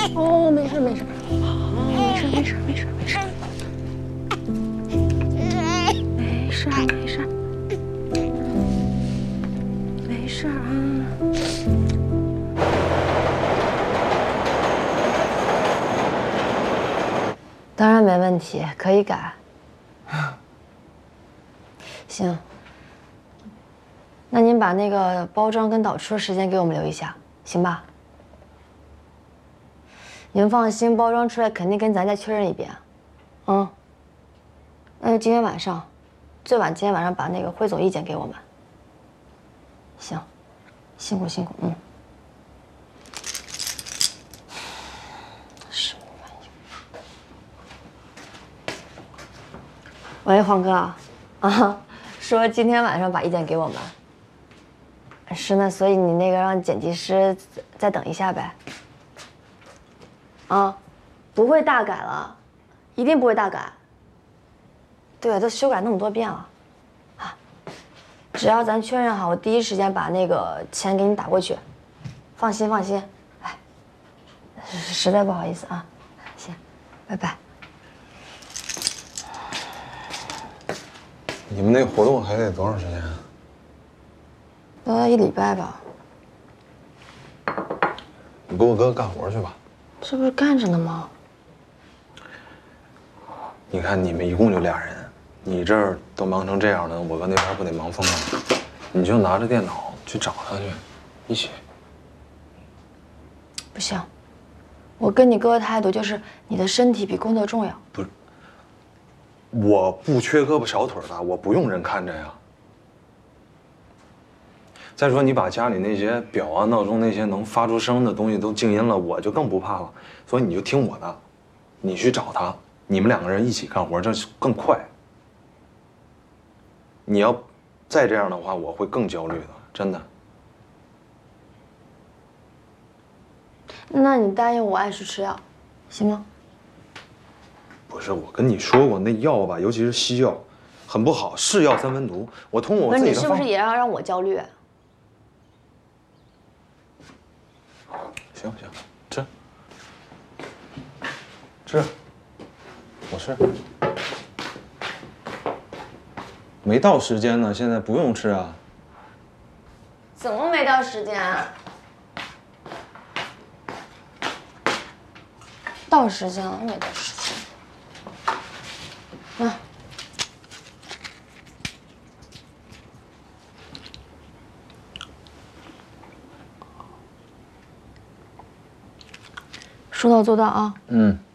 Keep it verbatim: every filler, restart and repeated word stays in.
哦，没事没事，没事没事没事没事，没事没事没事啊。当然没问题，可以改。行，那您把那个包装跟导出的时间给我们留一下，行吧？您放心，包装出来肯定跟咱再确认一遍。嗯，那就今天晚上，最晚今天晚上把那个汇总意见给我们。行，辛苦辛苦，嗯。什么玩意？喂，黄哥啊，啊，说今天晚上把意见给我们。是呢，所以你那个让剪辑师再等一下呗。啊，不会大改了，一定不会大改。对，都修改那么多遍了，啊，只要咱确认好，我第一时间把那个钱给你打过去。放心放心，哎，实在不好意思啊，行，拜拜。 你们那活动还得多长时间啊？ 大概一礼拜吧。 你跟我哥干活去吧。 这不是干着呢吗？ 你看你们一共就俩人，你这儿都忙成这样了，我哥那边不得忙疯了？你就拿着电脑去找他去，一起。 不行，我跟你哥的态度就是你的身体比工作重要。 不是，我不缺胳膊少腿的，我不用人看着呀。再说你把家里那些表啊、闹钟那些能发出声的东西都静音了，我就更不怕了。所以你就听我的，你去找他，你们两个人一起干活，这更快。你要再这样的话，我会更焦虑的，真的。 那你答应我按时吃药，行吗？ 不是，我跟你说过，那药吧，尤其是西药，很不好，是药三分毒。我通过我自己的方法。 那你是不是也要让我焦虑？ 行行，吃吃，我吃。没到时间呢，现在不用吃啊。 怎么没到时间啊？到时间了，没到时间。那。说到做到啊！ 嗯。